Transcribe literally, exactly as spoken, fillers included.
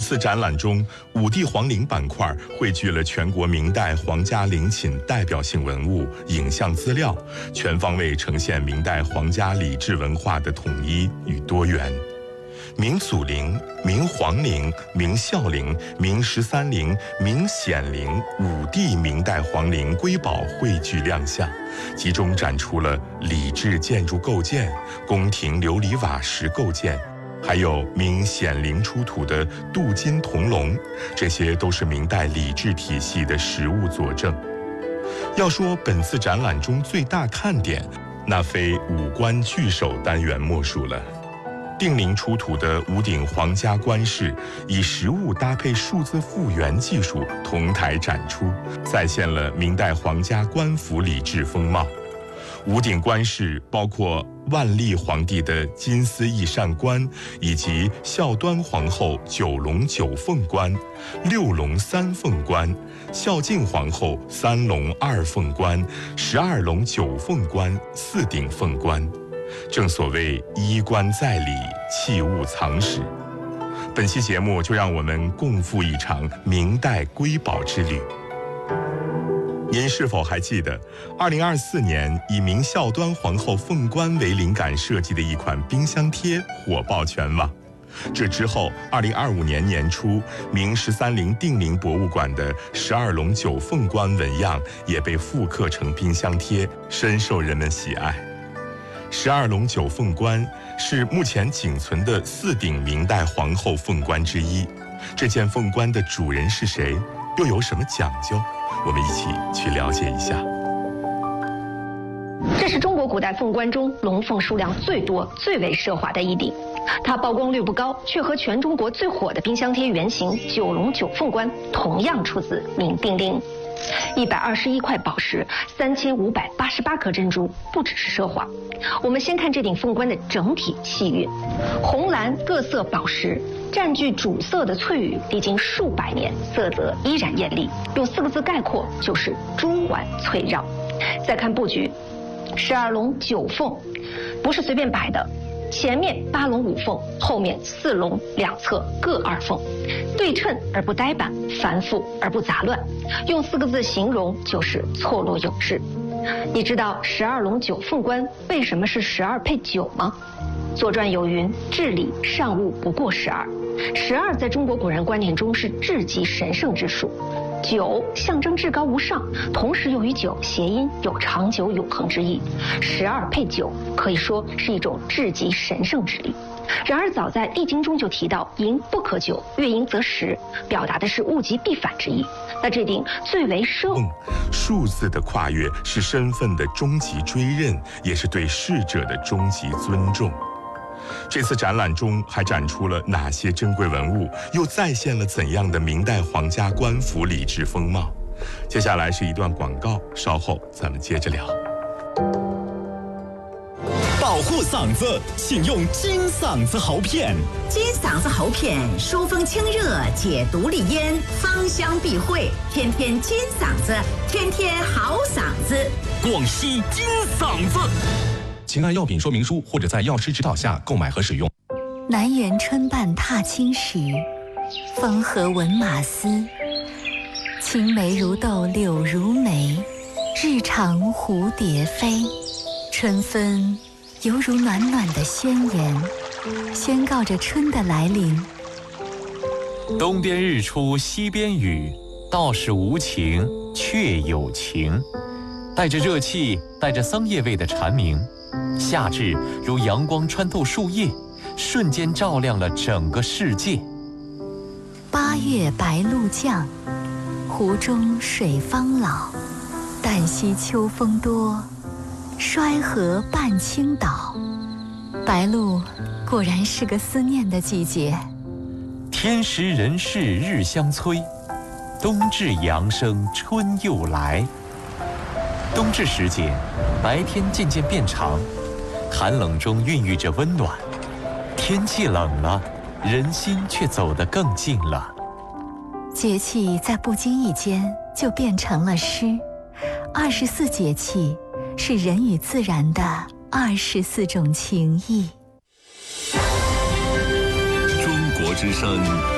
次展览中，五帝皇陵板块汇聚了全国明代皇家陵寝代表性文物、影像资料，全方位呈现明代皇家礼制文化的统一与多元。明祖陵、明皇陵、明孝陵、明十三陵、明显陵五帝明代皇陵瑰宝汇聚亮相，集中展出了礼制建筑构件、宫廷琉璃瓦石构件，还有明显陵出土的镀金铜龙，这些都是明代礼制体系的实物佐证。要说本次展览中最大看点，那非五官聚首单元莫属了。定陵出土的五顶皇家冠饰，以实物搭配数字复原技术同台展出，再现了明代皇家官服礼制风貌。五顶冠饰包括万历皇帝的金丝翼扇冠，以及孝端皇后九龙九凤冠、六龙三凤冠、孝敬皇后三龙二凤冠、十二龙九凤冠、四顶凤冠。正所谓衣冠在里，器物藏史。本期节目就让我们共赴一场明代瑰宝之旅。您是否还记得，二零二四年以明孝端皇后凤冠为灵感设计的一款冰箱贴火爆全网？这之后，二零二五年年初，明十三陵定陵博物馆的十二龙九凤冠纹样也被复刻成冰箱贴，深受人们喜爱。十二龙九凤冠是目前仅存的四顶明代皇后凤冠之一。这件凤冠的主人是谁，又有什么讲究？我们一起去了解一下。 这是中国古代凤冠中龙凤数量最多、最为奢华的一顶。它曝光率不高，却和全中国最火的冰箱贴原型九龙九凤冠同样出自明定陵。一百二十一块宝石，三千五百八十八颗珍珠，不只是奢华。我们先看这顶凤冠的整体气韵，红蓝各色宝石占据主色的翠羽，历经数百年，色泽依然艳丽。用四个字概括，就是珠婉翠绕。再看布局，十二龙九凤，不是随便摆的。前面八龙五凤，后面四龙两侧各二凤，对称而不呆板，繁复而不杂乱。用四个字形容，就是错落有致。你知道十二龙九凤冠为什么是十二配九吗？《左传》有云：“至理上物不过十二。”十二在中国古人观念中是至极神圣之数。九象征至高无上，同时又与九谐音，有长久永恒之意。十二配九可以说是一种至极神圣之力。然而早在《易经》中就提到盈不可久，月盈则十，表达的是物极必反之意。那这顶最为奢嗯，数字的跨越是身份的终极追认，也是对逝者的终极尊重。这次展览中还展出了哪些珍贵文物，又再现了怎样的明代皇家官服礼制风貌？接下来是一段广告，稍后咱们接着聊。 保护嗓子，请用金嗓子喉片。 金嗓子喉片疏风清热，解毒利咽，芳香避秽，天天金嗓子，天天好嗓子。 广西金嗓子。请按药品说明书或者在药师指导下购买和使用。 南园春半踏青时，风和闻马嘶。青梅如豆柳如眉，日长蝴蝶飞。春分犹如暖暖的宣言，宣告着春的来临。 东边日出西边雨，道是无晴却有晴。带着热气，带着桑叶味的蝉鸣，夏至如阳光穿透树叶，瞬间照亮了整个世界。 八月白露降，湖中水方老。旦夕秋风多，衰河半倾倒。白露果然是个思念的季节。 天时人事日相催，冬至阳生春又来。冬至时节，白天渐渐变长，寒冷中孕育着温暖。天气冷了，人心却走得更近了。 节气在不经意间就变成了诗。二十四节气是人与自然的二十四种情谊。 中国之声